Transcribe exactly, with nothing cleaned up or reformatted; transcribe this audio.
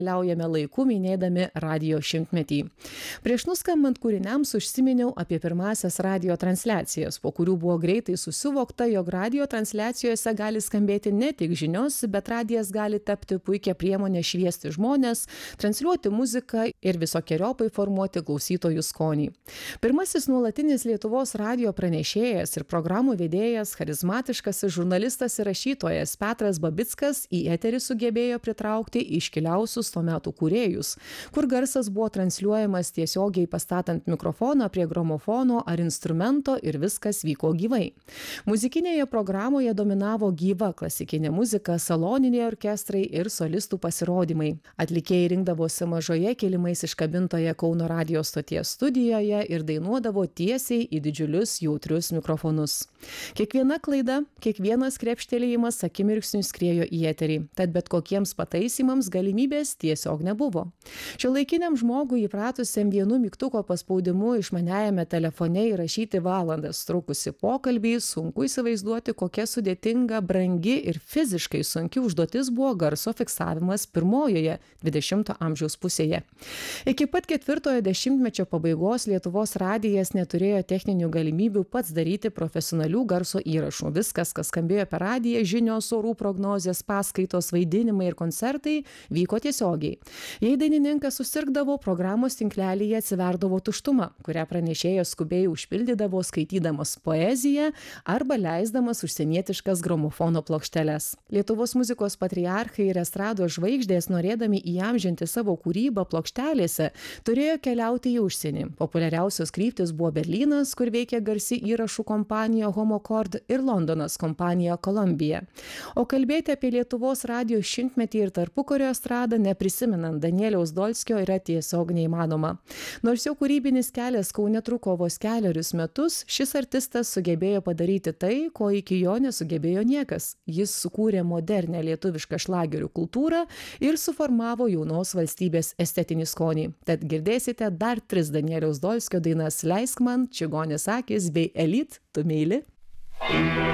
liaujame laiku minėdami radijo šimtmetį. Prieš nuskambant kūriniams užsiminiau apie pirmasias radijo transliacijas, po kurių buvo greitai susivokta, jog radijo transliacijose gali skambėti ne tik žinios, bet radijas gali tapti puikia priemonė šviesti žmonės, transliuoti muziką ir visokiojopai formuoti klausytojų skonį. Pirmasis nuolatinis Lietuvos radijo pranešėjas ir programų vedėjas, charizmatiškasis žurnalistas ir rašytojas Petras Babickas į eterį sugebėjo pritraukti iškiliausius to metų kūrėjus, kur garsas buvo transliuojamas tiesiogiai pastatant mikrofoną prie gramofono ar instrumento ir viskas vyko gyvai. Muzikinėje programoje dominavo gyva klasikinė muzika, saloniniai orkestrai ir solistų pasirodymai. Atlikėjai rinkdavosi mažoje kilimais iškabintoje Kauno radijo stoties studijoje ir dainuodavo tiesiai į didžiulius jautrius mikrofonus. Kiekviena klaida, kiekvienas krepštelėjimas akimirksniu skriejo į eterį, tad bet kokiems pataisimams galimybės tiesiog nebuvo. Šiuolaikiniam žmogui įpratusiam vienu mygtuko paspaudimu išmaniajame telefone įrašyti valandas trukusi pokalbį, sunku įsivaizduoti, kokia sudėtinga, brangi ir fiziškai sunki užduotis buvo garso fiksavimas pirmojoje dvidešimto amžiaus pusėje. Iki pat ketvirtojo dešimtmečio pabaigos Lietuvos radijas neturėjo techninių galimybių pats daryti profesionalių garso įrašų. Viskas, kas skambėjo per radiją, žinios, orų prognozės, paskaitos, vaidinimai ir koncertai vyko tiesiogiai. Jei dainininkas susirgdavo, programos tinklelyje atsiverdavo tuštuma, kurią pranešėjas skubiai užpildydavo skaitydamas poeziją arba leisdamas užsienietiškas gramofono plokšteles. Lietuvos muzikos patriarchai ir estrados žvaigždės, norėdami įamžinti savo kūrybą plokštelėse, turėjo keliauti į užsienį. Populiariausios kryptis buvo Berlynas, kur veikė garsi įrašų kompanija Homochord, ir Londonas kompanija Columbia. O kalbėti apie Lietuvos radijo šimtmetį ir tarpukario estradą neprisimenant Danieliaus Dolskio yra tiesiog neįmanoma. Nors jo kūrybinis kelias Kaune truko vos kelerius metus, šis artistas sugebėjo padaryti tai, ko iki jo nesugebėjo niekas. Jis sukūrė modernę lietuvišką šlagerių kultūrą ir suformavo jaunos valstybės estetinį skonį. Tad girdėsite dar tris Danieliaus Dolskio dainas Leisk man, Čigonės akys bei Elyt, tu meili.